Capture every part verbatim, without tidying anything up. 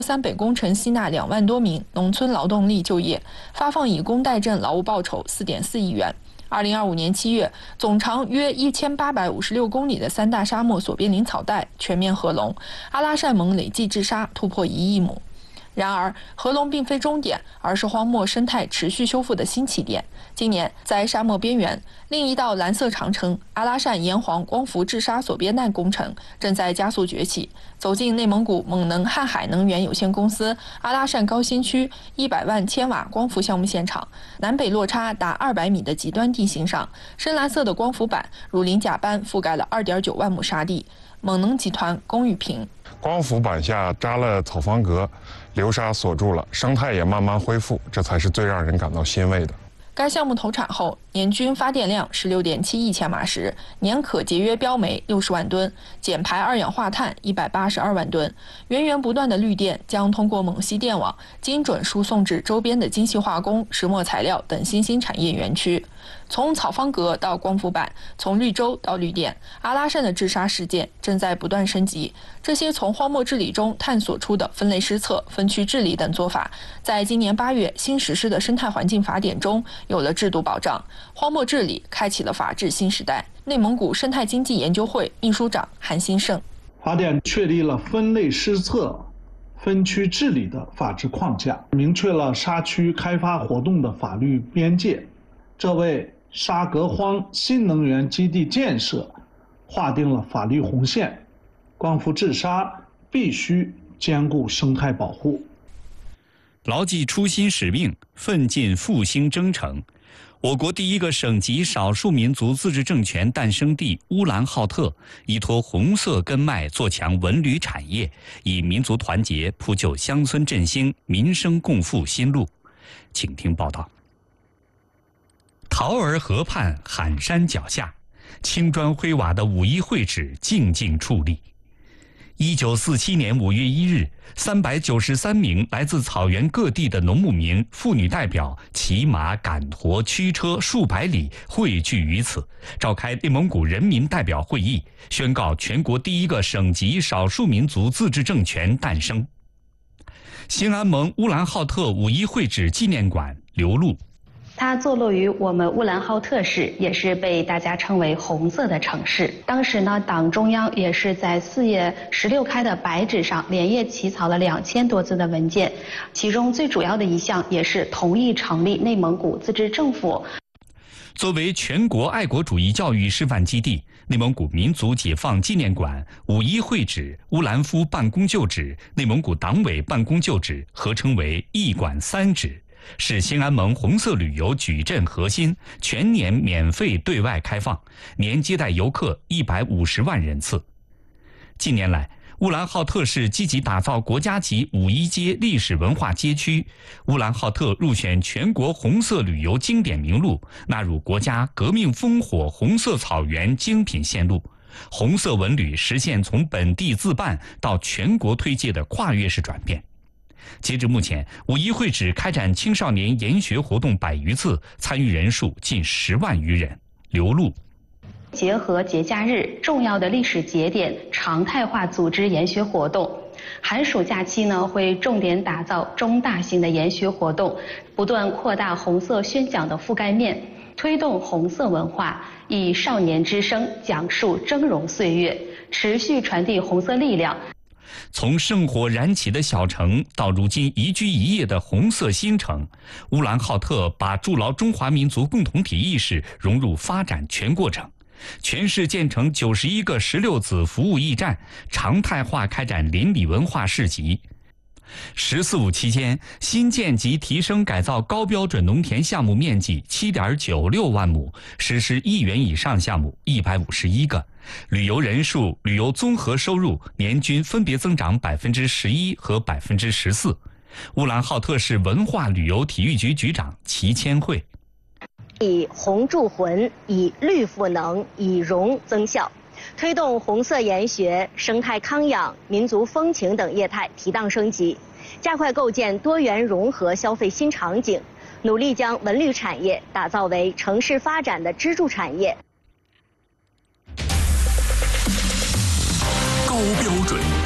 三北工程吸纳两万多名农村劳动力就业，发放以工代赈劳务报酬四点四亿元。二零二五年七月，总长约一千八百五十六公里的三大沙漠索边林草带全面合龙，阿拉善盟累计治沙突破一亿亩。然而，合龙并非终点，而是荒漠生态持续修复的新起点。今年，在沙漠边缘，另一道蓝色长城——阿拉善炎黄光伏治沙索边带工程正在加速崛起。走进内蒙古蒙能瀚海能源有限公司阿拉善高新区一百万千瓦光伏项目现场，南北落差达二百米的极端地形上，深蓝色的光伏板如鳞甲般覆盖了二点九万亩沙地。蒙能集团龚玉平。 光伏板下扎了草房格，流沙锁住了，生态也慢慢恢复，这才是最让人感到欣慰的。 该项目投产后，年均发电量十六点七亿千瓦时，年可节约标煤六十万吨，减排二氧化碳一百八十二万吨。源源不断的绿电将通过蒙西电网精准输送至周边的精细化工、石墨材料等新兴产业园区。从草方格到光伏板，从绿洲到绿电，阿拉善的治沙实践正在不断升级。这些从荒漠治理中探索出的分类施策、分区治理等做法，在今年八月新实施的生态环境法典中有了制度保障。荒漠治理开启了法治新时代。内蒙古生态经济研究会秘书长韩新胜： 法典确立了分类施策、分区治理的法治框架，明确了沙区开发活动的法律边界，这为沙革荒新能源基地建设划定了法律红线。光伏治沙必须兼顾生态保护， 牢记初心使命，奋进复兴征程。我国第一个省级少数民族自治政权诞生地乌兰浩特，依托红色根脉做强文旅产业，以民族团结铺就乡村振兴、民生共富新路。请听报道。桃儿河畔喊山脚下，青砖灰瓦的五一会址静静矗立。一九四七年五月一日，三百九十三名来自草原各地的农牧民、妇女代表骑马赶驮驱车数百里汇聚于此，召开内蒙古人民代表会议，宣告全国第一个省级少数民族自治政权诞生。兴安盟乌兰浩特五一会址纪念馆刘璐。 它坐落于我们乌兰浩特市，也是被大家称为红色的城市。当时呢，党中央也是在四月十六开的白纸上连夜起草了两千多字的文件，其中最主要的一项也是同意成立内蒙古自治政府。 作为全国爱国主义教育示范基地，内蒙古民族解放纪念馆、五一会址、乌兰夫办公旧址、内蒙古党委办公旧址合称为一馆三址，是兴安盟红色旅游矩阵核心，全年免费对外开放，年接待游客一百五十万人次。近年来，乌兰浩特市积极打造国家级五一街历史文化街区，乌兰浩特入选全国红色旅游经典名录，纳入国家革命烽火红色草原精品线路。红色文旅实现从本地自办到全国推介的跨越式转变。截至目前，五一会址开展青少年研学活动百余次，参与人数近十万余人。刘璐。 结合节假日、重要的历史节点，常态化组织研学活动。寒暑假期呢，会重点打造中大型的研学活动，不断扩大红色宣讲的覆盖面，推动红色文化，以少年之声讲述峥嵘岁月，持续传递红色力量。 从圣火燃起的小城到如今宜居宜业的红色新城，乌兰浩特把筑牢中华民族共同体意识融入发展全过程。全市建成九十一个十六子服务驿站，常态化开展邻里文化市集。十四五期间，新建及提升改造高标准农田项目面积七点九六万亩，实施亿元以上项目一百五十一个。旅游人数、旅游综合收入年均分别增长百分之十一和百分之十四。乌兰浩特市文化旅游体育局局长齐千惠。 以红助魂，以绿赋能，以荣增效，推动红色研学、生态康养、民族风情等业态提档升级，加快构建多元融合消费新场景，努力将文旅产业打造为城市发展的支柱产业。 高标准、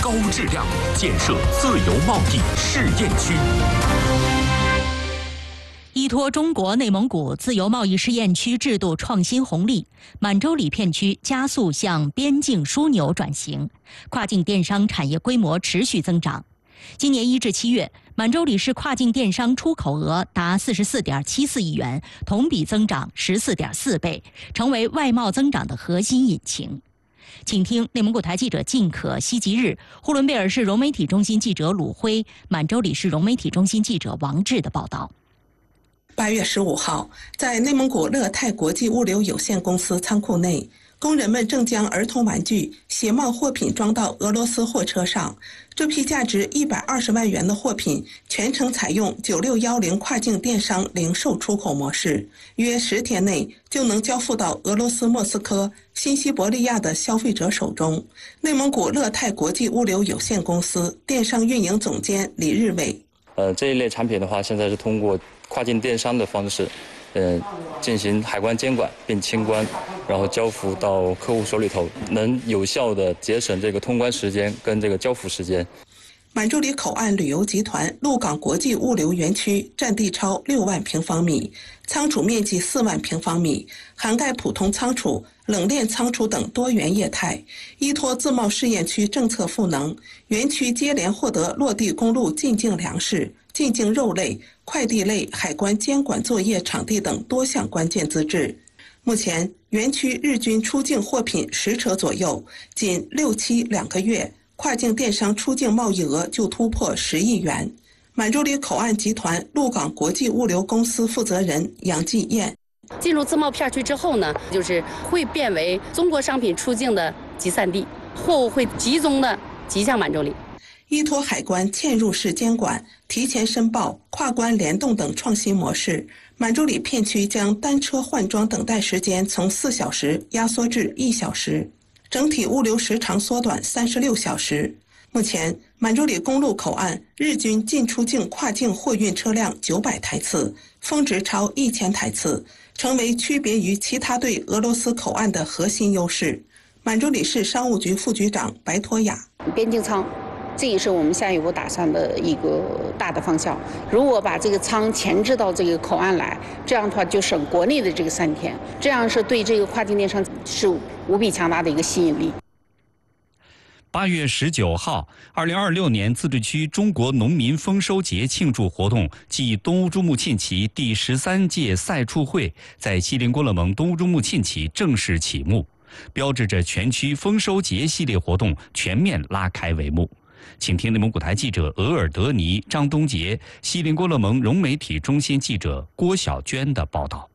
高质量建设自由贸易试验区。 依托中国内蒙古自由贸易试验区制度创新红利，满洲里片区加速向边境枢纽转型，跨境电商产业规模持续增长。今年一至七月，满洲里市跨境电商出口额达四十四点七四亿元，同比增长十四点四倍，成为外贸增长的核心引擎。请听内蒙古台记者晋可、西吉日、呼伦贝尔市融媒体中心记者鲁辉、满洲里市融媒体中心记者王志的报道。 八月十五号，在内蒙古乐泰国际物流有限公司仓库内，工人们正将儿童玩具、鞋帽货品装到俄罗斯货车上。这批价值一百二十万元的货品全程采用九六一零跨境电商零售出口模式，约十天内就能交付到俄罗斯莫斯科、新西伯利亚的消费者手中。内蒙古乐泰国际物流有限公司电商运营总监李日伟： 呃，这一类产品的话，现在是通过跨境电商的方式，呃，进行海关监管并清关，然后交付到客户手里头，能有效的节省这个通关时间跟这个交付时间。 满洲里口岸旅游集团鹿港国际物流园区占地超六万平方米，仓储面积四万平方米，涵盖普通仓储、冷链仓储等多元业态。依托自贸试验区政策赋能，园区接连获得落地公路进境粮食、进境肉类、快递类海关监管作业场地等多项关键资质。目前，园区日均出境货品十车左右，仅六七两个月，跨境电商出境贸易额就突破十亿元。满洲里口岸集团鹿港国际物流公司负责人杨继燕： 进入自贸片区之后呢，就是会变为中国商品出境的集散地，货物会集中的集向满洲里。 依托海关嵌入式监管、提前申报、跨关联动等创新模式，满洲里片区将单车换装等待时间从四小时压缩至一小时，整体物流时长缩短三十六小时。目前，满洲里公路口岸日均进出境跨境货运车辆九百台次，峰值超一千台次，成为区别于其他对俄罗斯口岸的核心优势。满洲里市商务局副局长白托雅： 边境仓，这也是我们下一步打算的一个大的方向。如果把这个仓前置到这个口岸来，这样的话就省国内的这个三天，这样是对这个跨境电商是无比强大的一个吸引力。 八月十九号，二零二六年自治区中国农民丰收节庆祝活动暨东乌珠穆沁旗第十三届赛畜会在锡林郭勒盟东乌珠穆沁旗正式启幕，标志着全区丰收节系列活动全面拉开帷幕。请听内蒙古台记者额尔德尼、张东杰、锡林郭勒盟融媒体中心记者郭小娟的报道。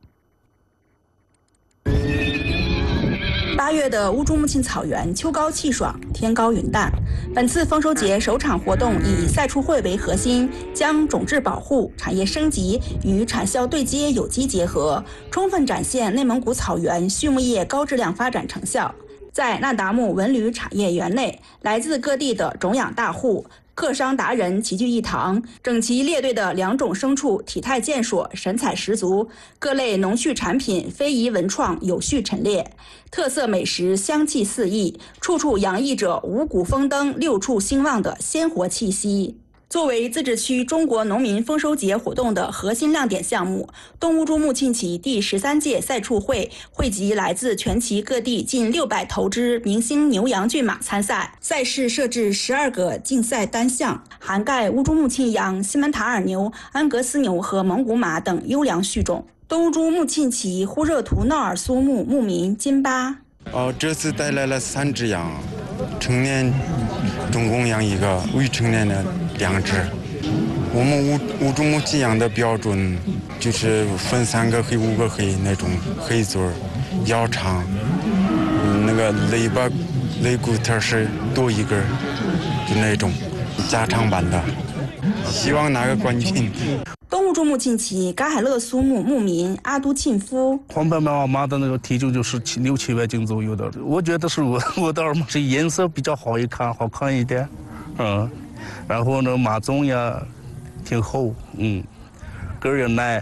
八月的乌珠穆沁草原秋高气爽，天高云淡。本次丰收节首场活动以赛畜会为核心，将种质保护、产业升级与产销对接有机结合，充分展现内蒙古草原畜牧业高质量发展成效。在那达慕文旅产业园内，来自各地的种养大户、客商达人齐聚一堂，整齐列队的两种牲畜体态健硕，神采十足，各类农畜产品非遗文创有序陈列，特色美食香气四溢，处处洋溢着五谷丰登、六畜兴旺的鲜活气息。作为自治区中国农民丰收节活动的核心亮点项目，东乌珠穆沁旗第十三届赛畜会汇集来自全旗各地近六百头之明星牛羊骏马参赛。赛事设置十二个竞赛单项，涵盖乌珠穆沁羊、西门塔尔牛、安格斯牛和蒙古马等优良畜种。东乌珠穆沁旗呼热图闹尔苏木牧民金巴： 哦，这次带来了三只羊，成年总共养一个，未成年的两只。我们乌乌珠穆沁羊的标准就是分三个黑、五个黑那种黑嘴儿，腰长，嗯，那个肋巴肋骨头是多一根，就那种加长版的。希望拿个冠军。 东乌珠穆沁旗噶海勒苏木牧民阿都沁夫： 黄白马马的那个体重就是七六七百斤左右的，我觉得是我我的马是颜色比较好一看，好看一点，嗯，然后呢马鬃呀挺厚，嗯，根儿也耐，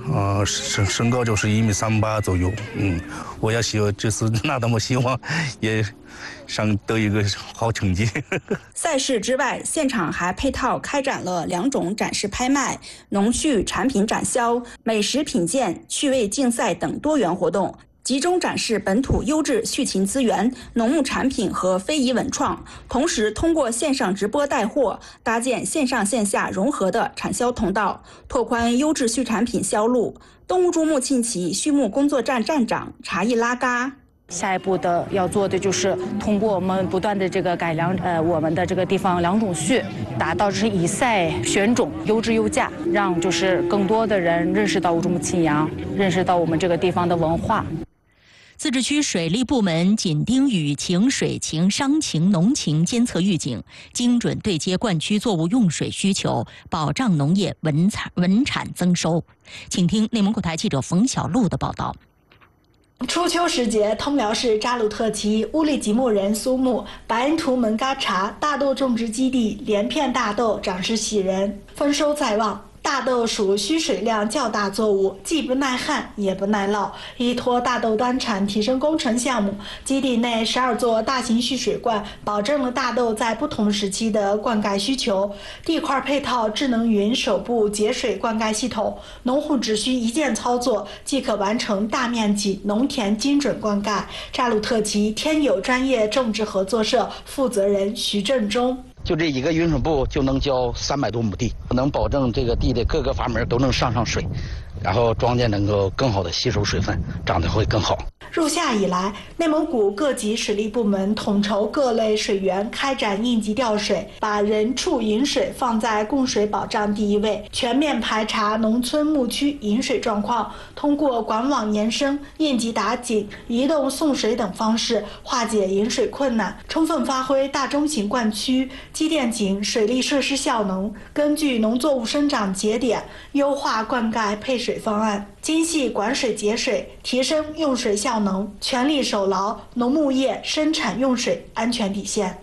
呃，身身高就是一米三八左右。嗯，我也希望就是那么希望也上得一个好成绩。 赛事之外，现场还配套开展了两种展示拍卖、农畜产品展销、美食品鉴、趣味竞赛等多元活动。集中展示本土优质畜禽资源、农牧产品和非遗文创，同时通过线上直播带货，搭建线上线下融合的产销通道，拓宽优质畜产品销路。东乌珠穆沁旗畜牧工作站站长查伊拉嘎。 下一步的要做的就是通过我们不断的这个改良，呃，我们的这个地方良种畜，达到是以赛选种，优质优价，让就是更多的人认识到乌珠穆沁羊，认识到我们这个地方的文化。 自治区水利部门紧盯雨情、水情、商情、农情监测预警，精准对接灌区作物用水需求，保障农业稳产稳产增收。请听内蒙古台记者冯小璐的报道。 初秋时节，通辽市扎鲁特旗乌力吉木仁苏木白恩图门嘎查大豆种植基地连片大豆长势喜人，丰收在望。大豆属需水量较大作物，既不耐旱也不耐涝。依托大豆端产提升工程项目，基地内十二座大型蓄水罐，保证了大豆在不同时期的灌溉需求。地块配套智能云手部节水灌溉系统，农户只需一键操作，即可完成大面积农田精准灌溉。扎鲁特旗天友专业种植合作社负责人徐振中。 就这一个云水部就能浇三百多亩地，能保证这个地的各个阀门都能上上水，然后庄稼能够更好的吸收水分，长得会更好。 入夏以来，内蒙古各级水利部门统筹各类水源，开展应急调水，把人畜饮水放在供水保障第一位，全面排查农村牧区饮水状况，通过管网延伸、应急打井、移动送水等方式化解饮水困难，充分发挥大中型灌区机电井水利设施效能，根据农作物生长节点优化灌溉配水方案，精细管水节水，提升用水效能，全力守牢农牧业生产用水安全底线。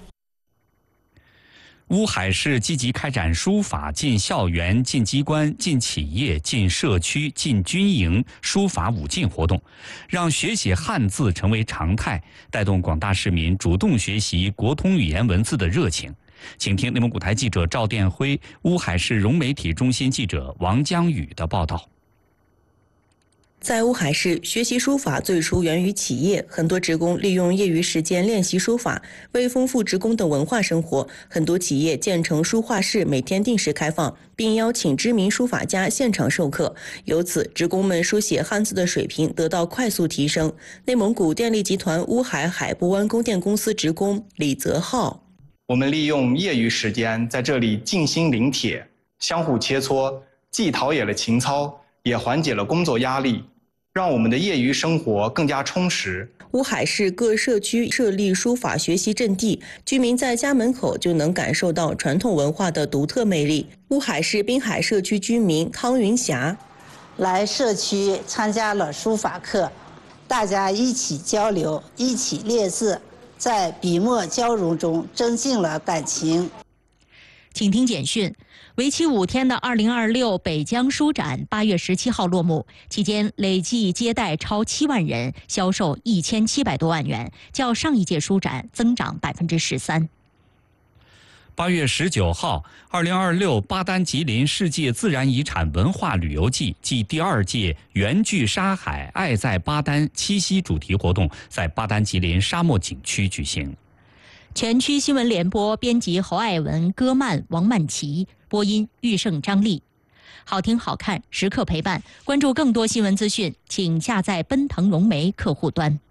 乌海市积极开展书法进校园、进机关、进企业、进社区、进军营书法五进活动，让学写汉字成为常态，带动广大市民主动学习国通语言文字的热情。请听内蒙古台记者赵殿辉、乌海市融媒体中心记者王江宇的报道。 在乌海市，学习书法最初源于企业，很多职工利用业余时间练习书法。为丰富职工的文化生活，很多企业建成书画室，每天定时开放，并邀请知名书法家现场授课。由此，职工们书写汉字的水平得到快速提升。内蒙古电力集团乌海海部湾供电公司职工李泽浩： 我们利用业余时间在这里静心临帖，相互切磋，既陶冶了情操，也缓解了工作压力，让我们的业余生活更加充实。 乌海市各社区设立书法学习阵地，居民在家门口就能感受到传统文化的独特魅力。乌海市滨海社区居民汤云霞： 来社区参加了书法课，大家一起交流，一起列字，在笔墨交融中增进了感情。 请听简讯。为期五天的二零二六北疆书展八月十七号落幕，期间累计接待超七万人，销售一千七百多万元，较上一届书展增长百分之十三。 八月十九号，二零二六巴丹吉林世界自然遗产文化旅游季暨第二届缘聚沙海爱在巴丹七夕主题活动在巴丹吉林沙漠景区举行。 全区新闻联播编辑侯爱文、戈曼、王曼琪，播音玉胜、张丽。好听好看，时刻陪伴。关注更多新闻资讯，请下载奔腾融媒客户端。